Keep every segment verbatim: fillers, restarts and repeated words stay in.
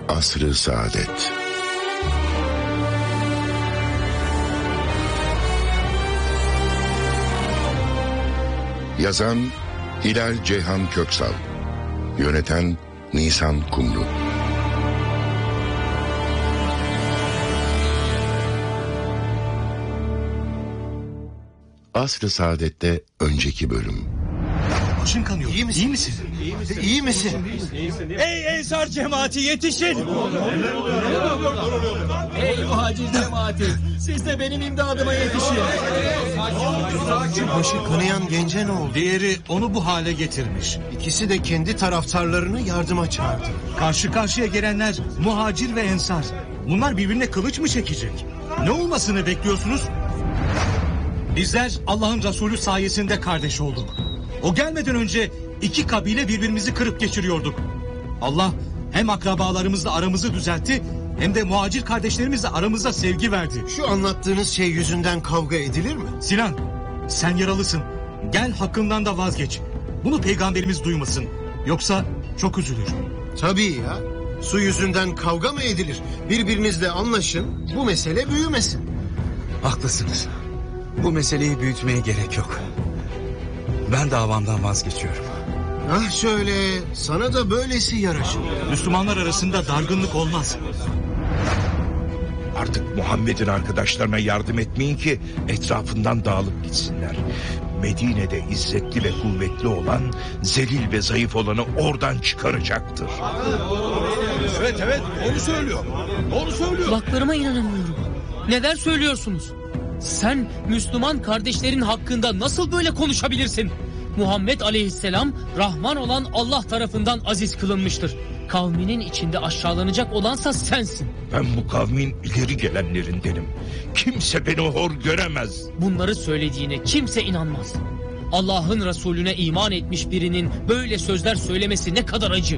Asr-ı Saadet. Yazan Hilal Ceyhan Köksal, yöneten Nisan Kumru. Asr-ı Saadet'te önceki bölüm. Başın kanıyor. İyi misin? İyi misin? İyi misin? İyi misin? Ey Ensar cemaati, yetişin! Ey muhacir cemaati, siz de benim imdadıma yetişin! Şu başı kanayan gence ne oldu? Diğeri onu bu hale getirmiş. İkisi de kendi taraftarlarını yardıma çağırdı. Karşı karşıya gelenler muhacir ve ensar. Bunlar birbirine kılıç mı çekecek? Ne olmasını bekliyorsunuz? Bizler Allah'ın Resulü sayesinde kardeş olduk. O gelmeden önce iki kabile birbirimizi kırıp geçiriyorduk. Allah hem akrabalarımızla aramızı düzeltti, hem de muhacir kardeşlerimizle aramıza sevgi verdi. Şu anlattığınız şey yüzünden kavga edilir mi? Sinan, sen yaralısın. Gel hakkından da vazgeç. Bunu peygamberimiz duymasın. Yoksa çok üzülür. Tabii ya. Su yüzünden kavga mı edilir? Birbirinizle anlaşın, bu mesele büyümesin. Haklısınız. Bu meseleyi büyütmeye gerek yok. Ben davamdan vazgeçiyorum. Ah şöyle, sana da böylesi yaraşır. Müslümanlar arasında dargınlık olmaz. Artık Muhammed'in arkadaşlarına yardım etmeyin ki etrafından dağılıp gitsinler. Medine'de izzetli ve kuvvetli olan, zelil ve zayıf olanı oradan çıkaracaktır. Evet evet, onu söylüyor. Onu söylüyor. Kulaklarıma inanamıyorum. Neler söylüyorsunuz? Sen Müslüman kardeşlerin hakkında nasıl böyle konuşabilirsin? Muhammed Aleyhisselam Rahman olan Allah tarafından aziz kılınmıştır. Kavminin içinde aşağılanacak olansa sensin. Ben bu kavmin ileri gelenlerindenim. Kimse beni hor göremez. Bunları söylediğine kimse inanmaz. Allah'ın Resulüne iman etmiş birinin böyle sözler söylemesi ne kadar acı.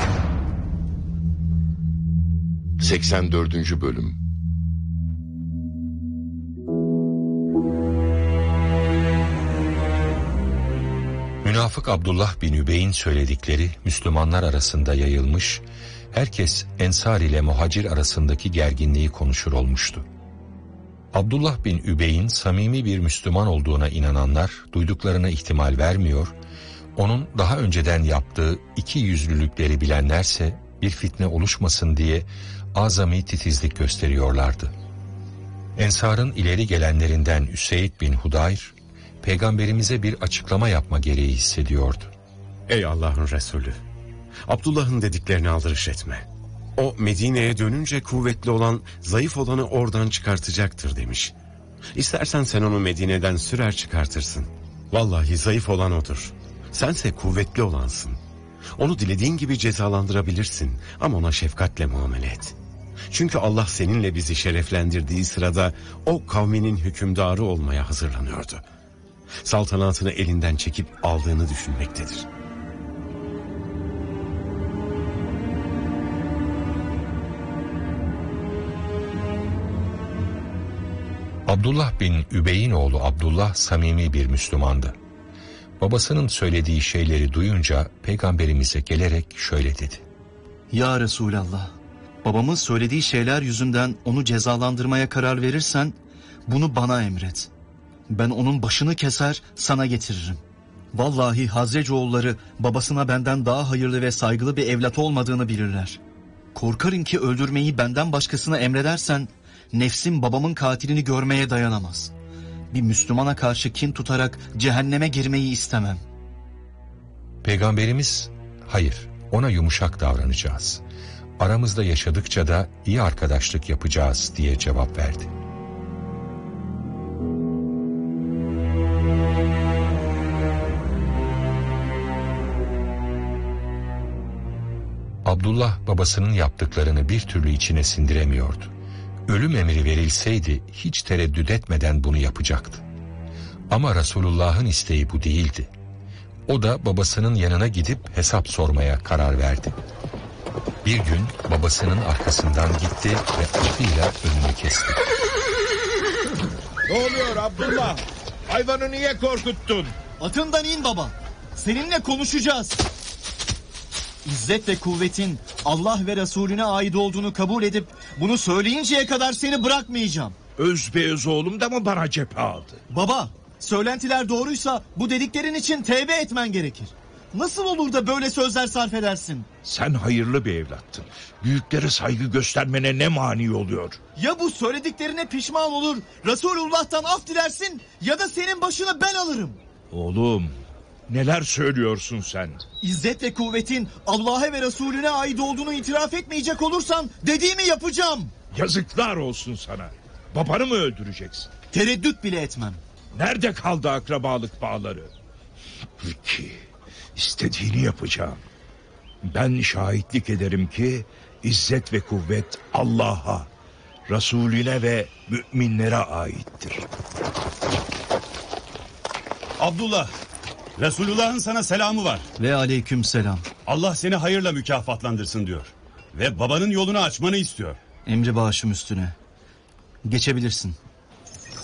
seksen dördüncü bölüm. Münafık Abdullah bin Übey'in söyledikleri Müslümanlar arasında yayılmış, herkes Ensar ile Muhacir arasındaki gerginliği konuşur olmuştu. Abdullah bin Übey'in samimi bir Müslüman olduğuna inananlar duyduklarına ihtimal vermiyor, onun daha önceden yaptığı iki yüzlülükleri bilenlerse bir fitne oluşmasın diye azami titizlik gösteriyorlardı. Ensar'ın ileri gelenlerinden Üseyd bin Hudayr, Peygamberimize bir açıklama yapma gereği hissediyordu. Ey Allah'ın Resulü! Abdullah'ın dediklerine aldırış etme. O Medine'ye dönünce kuvvetli olan, zayıf olanı oradan çıkartacaktır demiş. İstersen sen onu Medine'den sürer çıkartırsın. Vallahi zayıf olan odur. Sense kuvvetli olansın. Onu dilediğin gibi cezalandırabilirsin ama ona şefkatle muamele et. Çünkü Allah seninle bizi şereflendirdiği sırada o kavminin hükümdarı olmaya hazırlanıyordu. Saltanatını elinden çekip aldığını düşünmektedir. Abdullah bin Übey'in oğlu Abdullah samimi bir Müslümandı. Babasının söylediği şeyleri duyunca Peygamberimize gelerek şöyle dedi. Ya Resulallah, babamın söylediği şeyler yüzünden onu cezalandırmaya karar verirsen bunu bana emret. Ben onun başını keser sana getiririm. Vallahi Hazrecoğulları babasına benden daha hayırlı ve saygılı bir evlat olmadığını bilirler. Korkarım ki öldürmeyi benden başkasına emredersen nefsim babamın katilini görmeye dayanamaz. Bir Müslümana karşı kin tutarak cehenneme girmeyi istemem. Peygamberimiz, hayır, ona yumuşak davranacağız. Aramızda yaşadıkça da iyi arkadaşlık yapacağız diye cevap verdi. Abdullah babasının yaptıklarını bir türlü içine sindiremiyordu. Ölüm emri verilseydi hiç tereddüt etmeden bunu yapacaktı. Ama Resulullah'ın isteği bu değildi. O da babasının yanına gidip hesap sormaya karar verdi. Bir gün babasının arkasından gitti ve açıyla önünü kesti. Ne oluyor Abdullah? Hayvanı niye korkuttun? Atından in baba. Seninle konuşacağız. İzzet ve kuvvetin Allah ve Resulüne ait olduğunu kabul edip bunu söyleyinceye kadar seni bırakmayacağım. Özbeöz oğlum da mı bana cephe aldı? Baba, söylentiler doğruysa bu dediklerin için tevbe etmen gerekir. Nasıl olur da böyle sözler sarf edersin? Sen hayırlı bir evlattın. Büyüklere saygı göstermene ne mani oluyor? Ya bu söylediklerine pişman olur, Resulullah'tan af dilersin ya da senin başını ben alırım. Oğlum, neler söylüyorsun sen? İzzet ve kuvvetin Allah'a ve Resulüne ait olduğunu itiraf etmeyecek olursan dediğimi yapacağım. Yazıklar olsun sana. Babanı mı öldüreceksin? Tereddüt bile etmem. Nerede kaldı akrabalık bağları? Peki, istediğini yapacağım. Ben şahitlik ederim ki İzzet ve kuvvet Allah'a, Resulüne ve müminlere aittir. Abdullah, Resulullah'ın sana selamı var. Ve aleyküm selam. Allah seni hayırla mükafatlandırsın diyor. Ve babanın yolunu açmanı istiyor. Emri bağışım üstüne. Geçebilirsin.